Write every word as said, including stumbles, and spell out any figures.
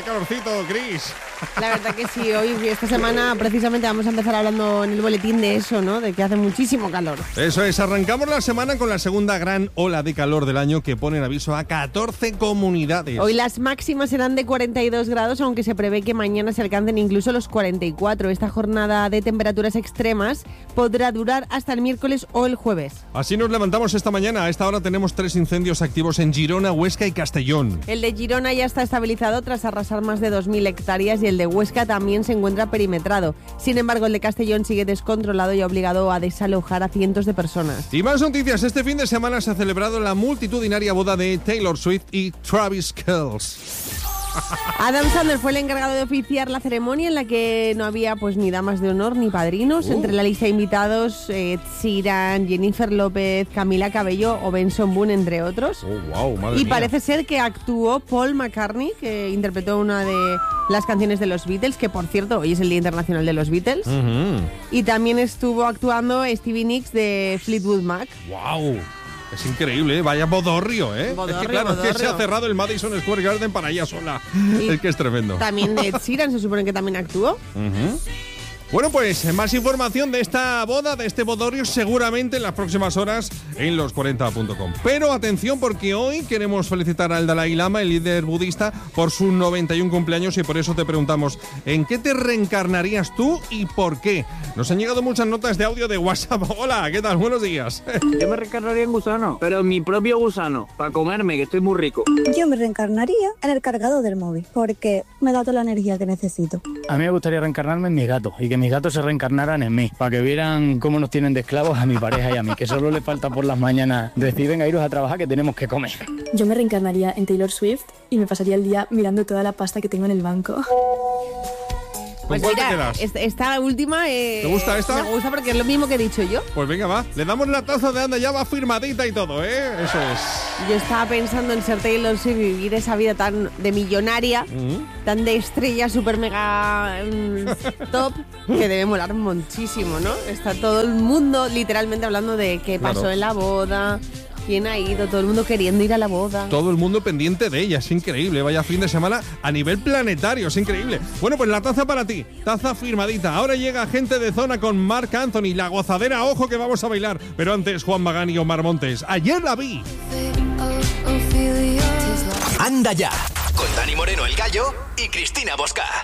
calorcito, Cris. La verdad que sí, hoy, esta semana, precisamente vamos a empezar hablando en el boletín de eso, ¿no? De que hace muchísimo calor. Eso es, arrancamos la semana con la segunda gran ola de calor del año que pone en aviso a catorce comunidades. Hoy las máximas serán de cuarenta y dos grados, aunque se prevé que mañana se alcancen incluso los cuarenta y cuatro. Esta jornada de temperaturas extremas podrá durar hasta el miércoles o el jueves. Así nos levantamos esta mañana. A esta hora tenemos tres incendios activos en Girona, Huesca y Castellón. El de Girona ya está estabilizado tras arrasar más de dos mil hectáreas y el de Huesca también se encuentra perimetrado. Sin embargo, el de Castellón sigue descontrolado y ha obligado a desalojar a cientos de personas. Y más noticias. Este fin de semana se ha celebrado la multitudinaria boda de Taylor Swift y Travis Kelce. Adam Sandler fue el encargado de oficiar la ceremonia en la que no había pues ni damas de honor ni padrinos. Uh. Entre la lista de invitados, Ed Sheeran, Jennifer López, Camila Cabello o Benson Boone, entre otros. Oh, wow, madre y mía. Parece ser que actuó Paul McCartney, que interpretó una de las canciones de los Beatles, que por cierto hoy es el Día Internacional de los Beatles. Uh-huh. Y también estuvo actuando Stevie Nicks de Fleetwood Mac. ¡Wow! Es increíble, ¿eh? Vaya bodorrio, ¿eh? Bodorrio, es que claro, bodorrio. es que se ha cerrado el Madison Square Garden para ella sola. Y es que es tremendo. También Ed Sheeran se supone que también actuó. Uh-huh. Bueno, pues más información de esta boda, de este bodorrio, seguramente en las próximas horas en los cuarenta punto com. Pero atención, porque hoy queremos felicitar al Dalai Lama, el líder budista, por sus noventa y uno cumpleaños, y por eso te preguntamos, ¿en qué te reencarnarías tú y por qué? Nos han llegado muchas notas de audio de WhatsApp. Hola, ¿qué tal? Buenos días. Yo me reencarnaría en gusano, pero en mi propio gusano, para comerme, que estoy muy rico. Yo me reencarnaría en el cargador del móvil, porque me da toda la energía que necesito. A mí me gustaría reencarnarme en mis gatos y que mis gatos se reencarnaran en mí, para que vieran cómo nos tienen de esclavos a mi pareja y a mí, que solo le falta por las mañanas decir, venga, iros a trabajar que tenemos que comer. Yo me reencarnaría en Taylor Swift y me pasaría el día mirando toda la pasta que tengo en el banco. ¿Con Pues cuál mira, te quedas? esta, esta última... Eh, ¿Te gusta esta? Me gusta porque es lo mismo que he dicho yo. Pues venga, va. Le damos la taza de anda, ya va firmadita y todo, ¿eh? Eso es. Yo estaba pensando en ser Taylor Swift y vivir esa vida tan de millonaria, Uh-huh. tan de estrella, super mega mm, top, que debe molar muchísimo, ¿no? Está todo el mundo literalmente hablando de qué pasó Claro. en la boda, quién ha ido, todo el mundo queriendo ir a la boda. Todo el mundo pendiente de ella, es increíble. Vaya fin de semana a nivel planetario, es increíble. Bueno, pues la taza para ti, taza firmadita. Ahora llega Gente de Zona con Marc Anthony, la gozadera, ojo que vamos a bailar. Pero antes Juan Magán y Omar Montes. Ayer la vi. Anda ya, con Dani Moreno el Gallo y Cristina Bosca.